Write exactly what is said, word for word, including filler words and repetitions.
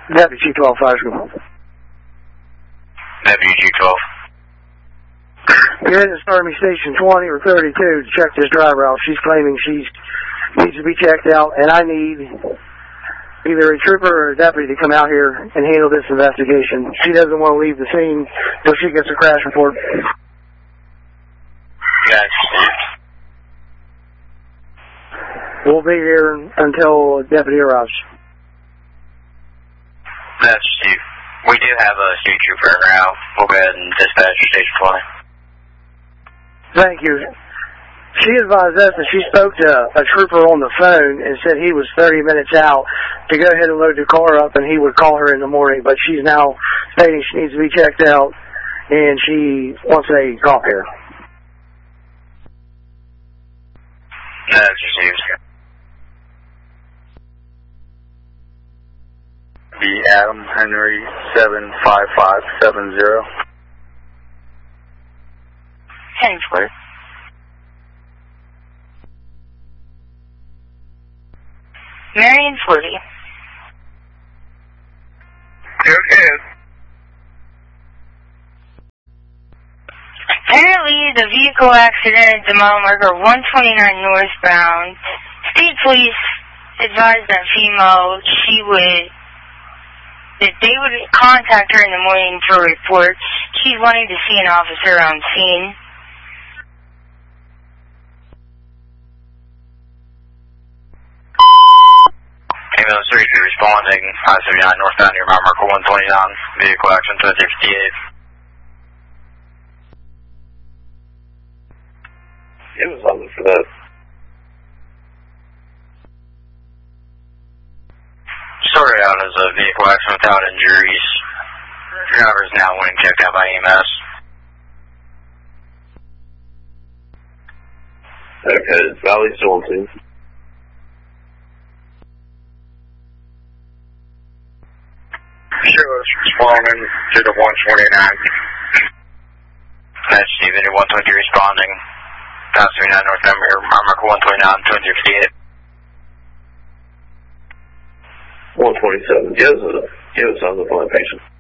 Deputy Chief twelve, fire school. Deputy Chief twelve. You're in the Army Station twenty or thirty-two to check this driver out. She's claiming she needs to be checked out, and I need either a trooper or a deputy to come out here and handle this investigation. She doesn't want to leave the scene until she gets a crash report. Gotcha. We'll be here until a deputy arrives. That's Chief. We do have a state trooper now. We'll go ahead and dispatch Station twenty. Thank you. She advised us that she spoke to a trooper on the phone and said he was thirty minutes out to go ahead and load the car up and he would call her in the morning, but she's now stating she needs to be checked out and she wants a call here. That's received. The Adam Henry seven five five seven zero. Henford. Marion Flutie. Okay. Apparently, the vehicle accident at the mile marker one twenty-nine northbound. State police advised that female she would, that they would contact her in the morning for a report. She's wanting to see an officer on scene. Ambulance three responding, I seventy-nine northbound near mile marker one twenty-nine, vehicle accident to fifty-eight. It was on for that. Sorry out as a vehicle accident without injuries. Driver is now being checked out by E M S. Okay, it's Valley still on scene. Sure, responding to the one twenty-nine. That's Steve, one twenty responding. Pass seventy-nine North Number, marker one twenty-nine, two fifty-eight. one twenty-seven. Give us a, give us a on the patient.